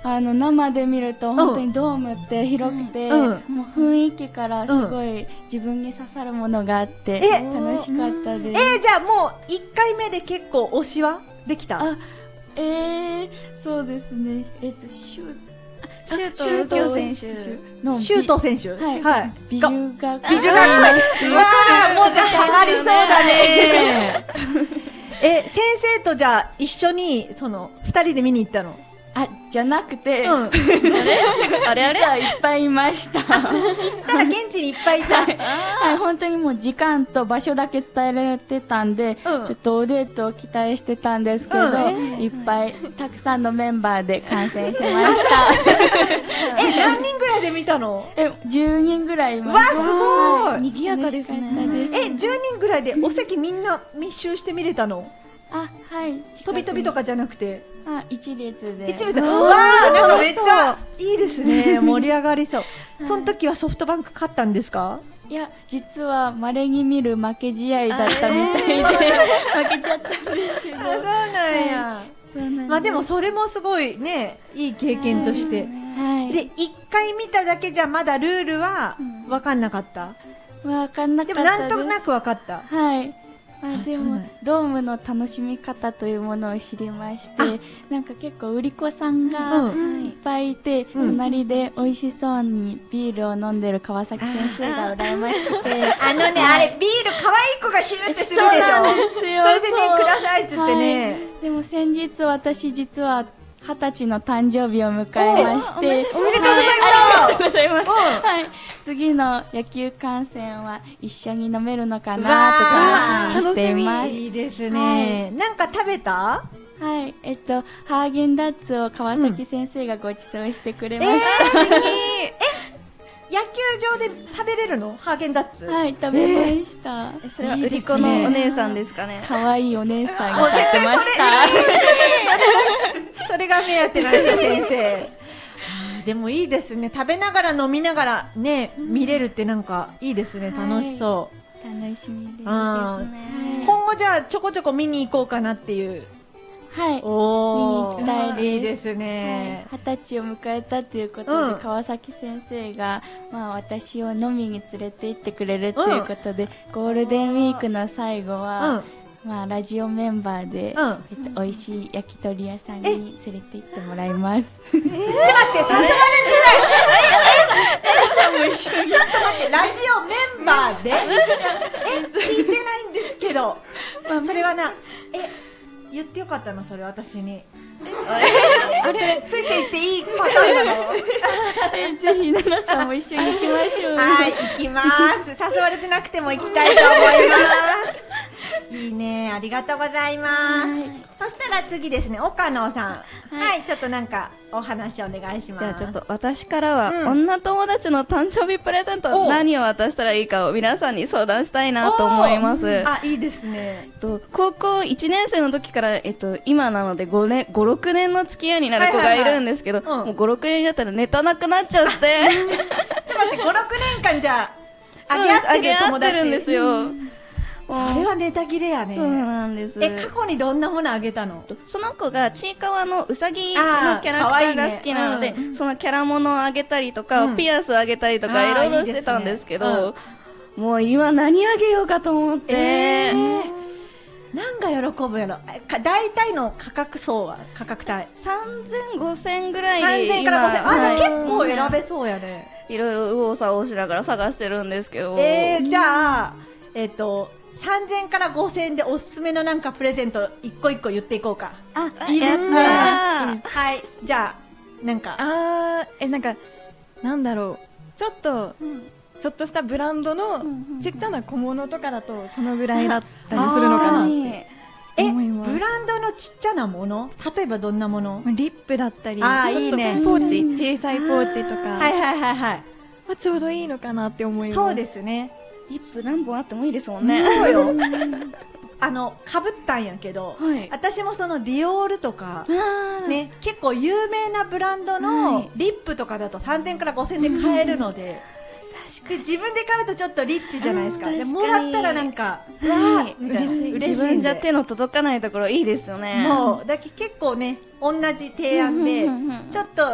生で見ると本当にドームって広くて、もう雰囲気からすごい自分に刺さるものがあって楽しかったです。 じゃあもう1回目で結構推しはできた？ そうですね。 シュート選手のシュート選手、 はい、美術学美術学校。わあ、もうじゃあハマりそうだね。先生とじゃあ一緒に2人で見に行ったの？ じゃなくて、 あれ実はいっぱいいました。 行ったら現地にいっぱいいた。 はい、本当にもう時間と場所だけ伝えられてたんで、ちょっとおデートを期待してたんですけど、いっぱいたくさんのメンバーで観戦しました。 何人ぐらいで見たの ？10人ぐらいいました。 わ、すごい。 賑やかですね。 10人ぐらいでお席みんな密集して見れたの？ はい。 飛び飛びとかじゃなくて？ 一列で。 一列で。うわー、なんかめっちゃいいですね。盛り上がりそう。その時はソフトバンク勝ったんですか？ いや、実は稀に見る負け試合だったみたいで、負けちゃったんですけど。 そうなんや。まあでもそれもすごいね、いい経験として。で、1回見ただけじゃまだルールは分かんなかった？ 分かんなかったです。 でもなんとなく分かった。 はい。でもドームの楽しみ方というものを知りまして、なんか結構売り子さんがいっぱいいて、隣で美味しそうにビールを飲んでる川崎先生が羨ましくて、 あれビール可愛い子がシューってするでしょ。それでね、くださいっつってね。 でも先日私実は20歳の誕生日を迎えまして、 おめでとうございます。 はい、次の野球観戦は一緒に飲めるのかなと楽しみにしています。 いいですね。なんか食べた？ はい、ハーゲンダッツを川崎先生がご馳走してくれました。 野球場で食べれるの？ハーゲンダッツ？ はい、食べました。 それは売り子のお姉さんですかね？ 可愛いお姉さんが買ってました。 それが目当てなんですよ、先生。でもいいですね。食べながら飲みながらね、見れるってなんかいいですね。楽しそう。 楽しみです。 今後じゃあちょこちょこ見に行こうかなっていう。 はい。見に行きたいです。 いいですね。 20歳を迎えたということで、川崎先生が私を飲みに連れて行ってくれるということで、ゴールデンウィークの最後は。ラジオメンバーで、美味しい焼き鳥屋さんに連れて行ってもらいます。 ちょっと待って、誘われてない。ちょっと待って、ラジオメンバーで聞いてないんですけど、それは言ってよかったの？それ私に。あれついていっていいパターンなの？ ぜひ奈々さんも一緒に行きましょう。 はい、行きます。誘われてなくても行きたいと思います。いいね、ありがとうございます。そしたら次ですね、岡野さん。はい、ちょっとなんかお話お願いします。 じゃあちょっと私からは、女友達の誕生日プレゼント何を渡したらいいかを皆さんに相談したいなと思います。 いいですね。 高校1年生の時から、今なので5、6年の付き合いになる子がいるんですけど、もう5、6年になったらネタなくなっちゃって。 ちょっと待って、5、6年間じゃあげ合ってるんですよ。 それはネタ切れやね。 そうなんです。 過去にどんなものあげたの？ その子がちいかわのうさぎのキャラクターが好きなので、そのキャラものをあげたりとか、ピアスあげたりとかいろいろしてたんですけど、もう今何あげようかと思って。 何が喜ぶやろ？大体の価格層は価格帯 3000、5000ぐらいで 3000から5000。じゃあ結構選べそうやね。 いろいろ右往左往しながら探してるんですけど。 じゃあ3000から5000でおすすめのなんかプレゼント一個一個言っていこうか。 いいですね。 はい、じゃあなんかなんだろう、ちょっとしたブランドのちっちゃな小物とかだとそのぐらいだったりするのかなって思います。 ブランドのちっちゃなもの、例えばどんなもの？ リップだったり、ちょいいね、 ポーチ、小さいポーチとか、ちょうどいいのかなって思います。 そうですね。 リップ何本あってもいいですもんね。 そうよ。かぶったんやけど、私もそのディオールとかね、結構有名なブランドのリップとかだと3000から5000で買えるので、自分で買うとちょっとリッチじゃないですか。でもらったらなんか嬉しい。 自分じゃ手の届かないところいいですよね。 そうだけ結構ね、同じ提案でちょっと